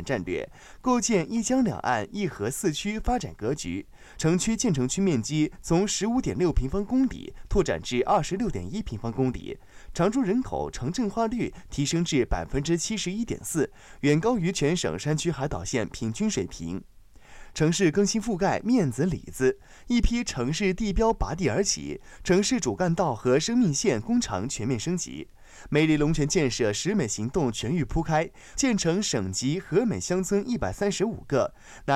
战略，构建一江两岸一河四区发展格局。城区建成区面积从15.6平方公里拓展至26.1平方公里，常住人口城镇化率提升至71.4%，远高于全省山区海岛县平均水平。城市更新覆盖面子里子，一批城市地标拔地而起，城市主干道和生命线工程全面升级，美丽龙泉建设十美行动全域铺开，建成省级和美乡村135个。